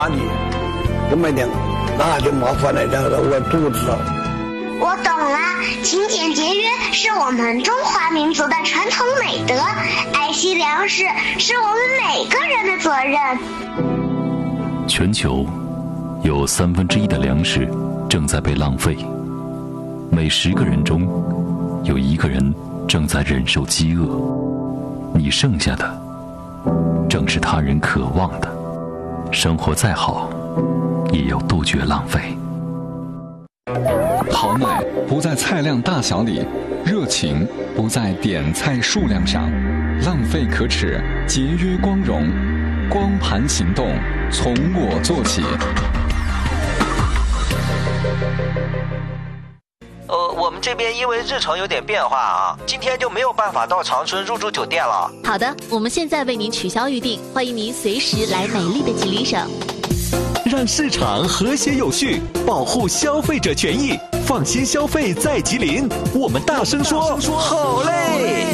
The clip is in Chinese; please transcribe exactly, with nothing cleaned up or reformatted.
哪里这么点那就麻烦了，这个我肚子。 我懂了，勤俭节约是我们中华民族的传统美德，爱惜粮食是我们每个人的责任。 全球有三分之一的粮食正在被浪费，每十个人中有一个人正在忍受饥饿，你剩下的正是他人渴望的。生活再好，也要杜绝浪费。 豪迈不在菜量大小里，热情不在点菜数量上，浪费可耻，节约光荣。光盘行动，从我做起。 呃，我们这边因为日程有点变化啊，今天就没有办法到长春入住酒店了。 好的，我们现在为您取消预定，欢迎您随时来美丽的吉林省。 让市场和谐有序，保护消费者权益，放心消费在吉林。我们大声说，好嘞！